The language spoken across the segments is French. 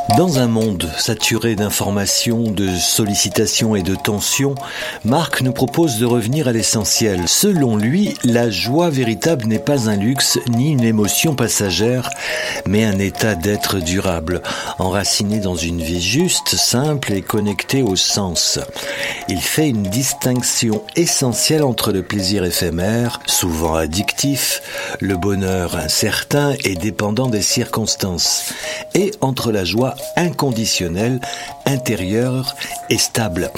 Dans un monde saturé d'informations, de sollicitations et de tensions, Marc nous propose de revenir à l'essentiel. Selon lui, la joie véritable n'est pas un luxe ni une émotion passagère, mais un état d'être durable, enraciné dans une vie juste, simple et connectée au sens. Il fait une distinction essentielle entre le plaisir éphémère, souvent addictif, le bonheur incertain et dépendant des circonstances, et entre la joie inconditionnelle, intérieure et stable.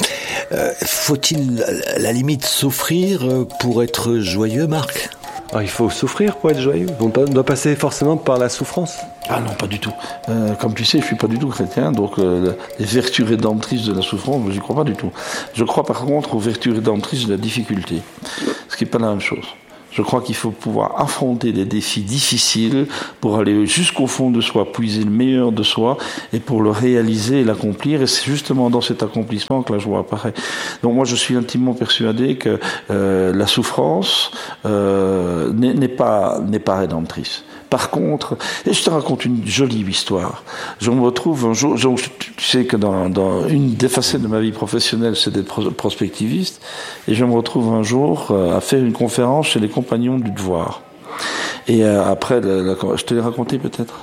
Faut-il à la limite souffrir pour être joyeux, Marc ? Alors, il faut souffrir pour être joyeux. On doit passer forcément par la souffrance. Ah non, pas du tout. Comme tu sais, je suis pas du tout chrétien, donc les vertus rédemptrices de la souffrance, j'y crois pas du tout. Je crois par contre aux vertus rédemptrices de la difficulté, ce qui est pas la même chose. Je crois qu'il faut pouvoir affronter des défis difficiles pour aller jusqu'au fond de soi, puiser le meilleur de soi et pour le réaliser et l'accomplir. Et c'est justement dans cet accomplissement que la joie apparaît. Donc moi, je suis intimement persuadé que la souffrance n'est pas rédemptrice. Par contre, et je te raconte une jolie histoire. Je me retrouve un jour, tu sais que dans une des facettes de ma vie professionnelle, c'est d'être prospectiviste, et je me retrouve un jour à faire une conférence chez les Compagnons du Devoir. Et après, je te l'ai raconté peut-être.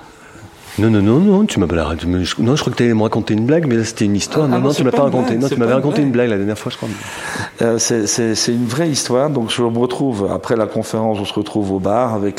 Non, tu m'as pas raconté. Non, je crois que tu allais me raconter une blague, mais là c'était une histoire. Non, tu m'as pas raconté. Non, tu m'avais raconté une blague la dernière fois, je crois. C'est une vraie histoire. Donc je me retrouve après la conférence, on se retrouve au bar avec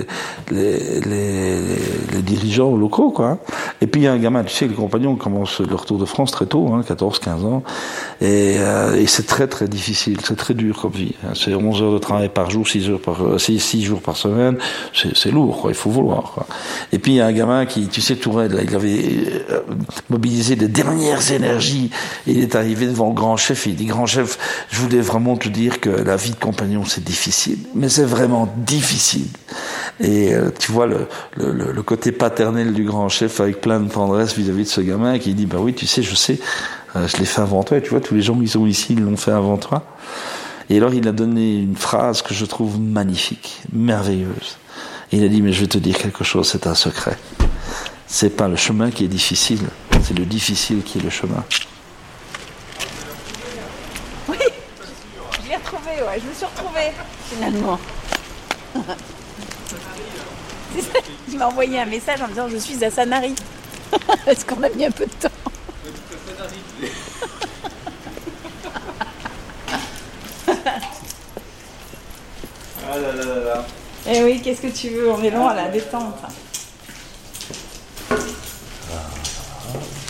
les dirigeants locaux, quoi. Et puis il y a un gamin, tu sais, les compagnons commencent leur Tour de France très tôt, 14-15 ans, et c'est très très difficile, c'est très dur comme vie. C'est 11 heures de travail par jour, 6 jours par semaine. C'est lourd, quoi. Il faut vouloir, quoi. Et puis il y a un gamin qui, tu sais, Tourelle, là, il avait mobilisé les dernières énergies. Il est arrivé devant le grand chef et il dit: grand chef, je voulais vraiment te dire que la vie de compagnon, c'est difficile. Mais c'est vraiment difficile. Et tu vois le côté paternel du grand chef avec plein de tendresse vis-à-vis de ce gamin qui dit: bah oui, tu sais, je sais, je l'ai fait avant toi. Et tu vois, tous les gens qui sont ici, ils l'ont fait avant toi. Et alors, il a donné une phrase que je trouve magnifique, merveilleuse. Il a dit: mais je vais te dire quelque chose, c'est un secret. C'est pas le chemin qui est difficile, c'est le difficile qui est le chemin. Oui, je l'ai retrouvé, ouais, je me suis retrouvée, finalement. Il m'a envoyé un message en me disant: je suis à Sanary. Est-ce qu'on a mis un peu de temps? Ah là là là là. Eh oui, qu'est-ce que tu veux? On est loin à la détente.